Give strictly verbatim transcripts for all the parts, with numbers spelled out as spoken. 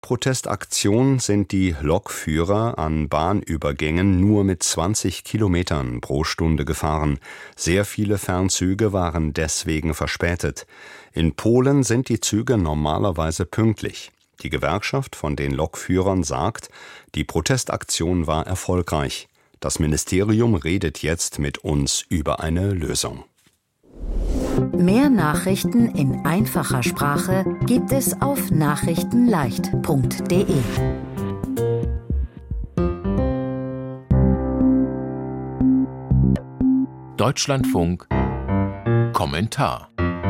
Protestaktion sind die Lokführer an Bahnübergängen nur mit zwanzig Kilometern pro Stunde gefahren. Sehr viele Fernzüge waren deswegen verspätet. In Polen sind die Züge normalerweise pünktlich. Die Gewerkschaft von den Lokführern sagt, die Protestaktion war erfolgreich. Das Ministerium redet jetzt mit uns über eine Lösung. Mehr Nachrichten in einfacher Sprache gibt es auf nachrichtenleicht punkt de. Deutschlandfunk Kommentar.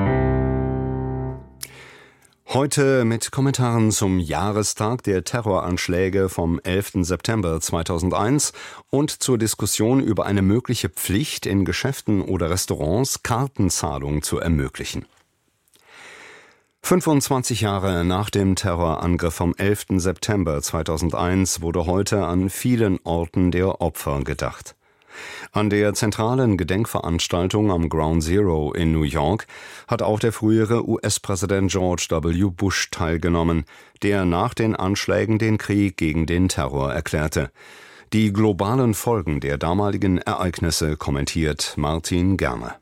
Heute mit Kommentaren zum Jahrestag der Terroranschläge vom elften September zweitausendeins und zur Diskussion über eine mögliche Pflicht in Geschäften oder Restaurants, Kartenzahlung zu ermöglichen. fünfundzwanzig Jahre nach dem Terrorangriff vom elften September zweitausendeins wurde heute an vielen Orten der Opfer gedacht. An der zentralen Gedenkveranstaltung am Ground Zero in New York hat auch der frühere U S-Präsident George W. Bush teilgenommen, der nach den Anschlägen den Krieg gegen den Terror erklärte. Die globalen Folgen der damaligen Ereignisse kommentiert Martin Germe.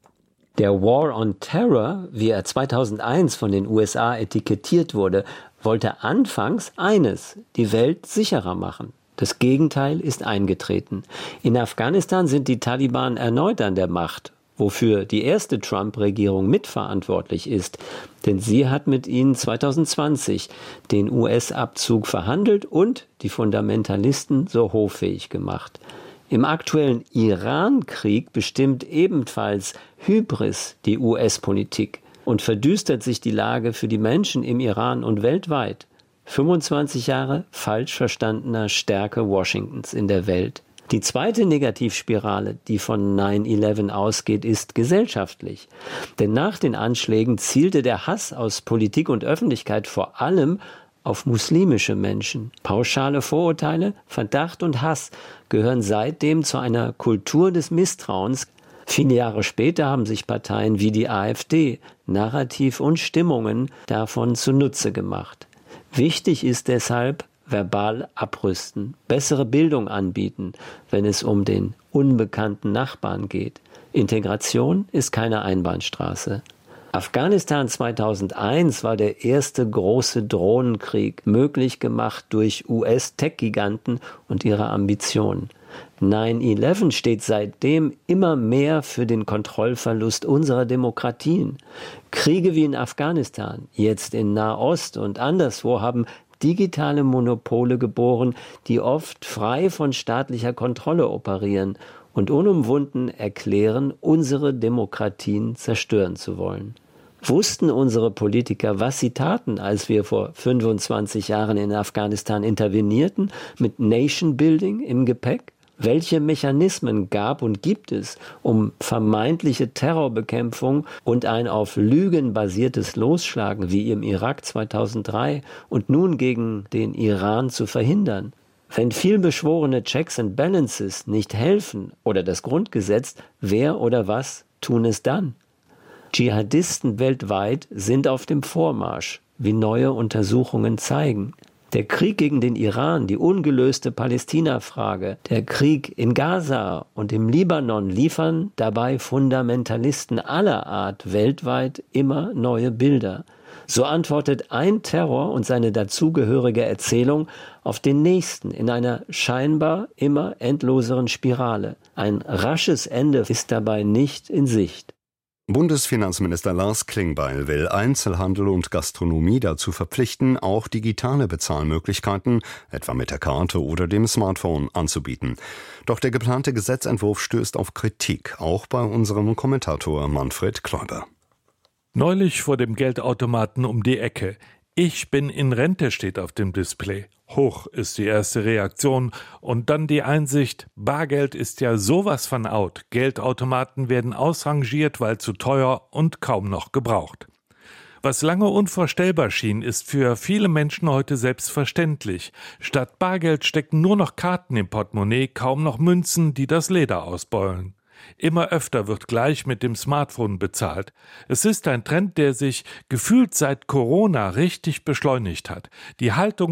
Der War on Terror, wie er zweitausendeins von den U S A etikettiert wurde, wollte anfangs eines: die Welt sicherer machen. Das Gegenteil ist eingetreten. In Afghanistan sind die Taliban erneut an der Macht, wofür die erste Trump-Regierung mitverantwortlich ist. Denn sie hat mit ihnen zweitausendzwanzig den U S-Abzug verhandelt und die Fundamentalisten so hoffähig gemacht. Im aktuellen Iran-Krieg bestimmt ebenfalls Hybris die U S-Politik und verdüstert sich die Lage für die Menschen im Iran und weltweit. fünfundzwanzig Jahre falsch verstandener Stärke Washingtons in der Welt. Die zweite Negativspirale, die von neun elf ausgeht, ist gesellschaftlich. Denn nach den Anschlägen zielte der Hass aus Politik und Öffentlichkeit vor allem auf muslimische Menschen. Pauschale Vorurteile, Verdacht und Hass gehören seitdem zu einer Kultur des Misstrauens. Viele Jahre später haben sich Parteien wie die AfD Narrativ und Stimmungen davon zunutze gemacht. Wichtig ist deshalb verbal abrüsten, bessere Bildung anbieten, wenn es um den unbekannten Nachbarn geht. Integration ist keine Einbahnstraße. Afghanistan zweitausendeins war der erste große Drohnenkrieg, möglich gemacht durch U S-Tech-Giganten und ihre Ambitionen. neun elf steht seitdem immer mehr für den Kontrollverlust unserer Demokratien. Kriege wie in Afghanistan, jetzt in Nahost und anderswo haben digitale Monopole geboren, die oft frei von staatlicher Kontrolle operieren und unumwunden erklären, unsere Demokratien zerstören zu wollen. Wussten unsere Politiker, was sie taten, als wir vor fünfundzwanzig Jahren in Afghanistan intervenierten, mit Nation Building im Gepäck? Welche Mechanismen gab und gibt es, um vermeintliche Terrorbekämpfung und ein auf Lügen basiertes Losschlagen wie im Irak zweitausenddrei und nun gegen den Iran zu verhindern? Wenn vielbeschworene Checks and Balances nicht helfen oder das Grundgesetz, wer oder was tun es dann? Dschihadisten weltweit sind auf dem Vormarsch, wie neue Untersuchungen zeigen. Der Krieg gegen den Iran, die ungelöste Palästina-Frage, der Krieg in Gaza und im Libanon liefern dabei Fundamentalisten aller Art weltweit immer neue Bilder. So antwortet ein Terror und seine dazugehörige Erzählung auf den nächsten in einer scheinbar immer endloseren Spirale. Ein rasches Ende ist dabei nicht in Sicht. Bundesfinanzminister Lars Klingbeil will Einzelhandel und Gastronomie dazu verpflichten, auch digitale Bezahlmöglichkeiten, etwa mit der Karte oder dem Smartphone, anzubieten. Doch der geplante Gesetzentwurf stößt auf Kritik, auch bei unserem Kommentator Manfred Kläuber. Neulich vor dem Geldautomaten um die Ecke. Ich bin in Rente steht auf dem Display. Hoch ist die erste Reaktion und dann die Einsicht, Bargeld ist ja sowas von out. Geldautomaten werden ausrangiert, weil zu teuer und kaum noch gebraucht. Was lange unvorstellbar schien, ist für viele Menschen heute selbstverständlich. Statt Bargeld stecken nur noch Karten im Portemonnaie, kaum noch Münzen, die das Leder ausbeulen. Immer öfter wird gleich mit dem Smartphone bezahlt. Es ist ein Trend, der sich gefühlt seit Corona richtig beschleunigt hat. Die Haltung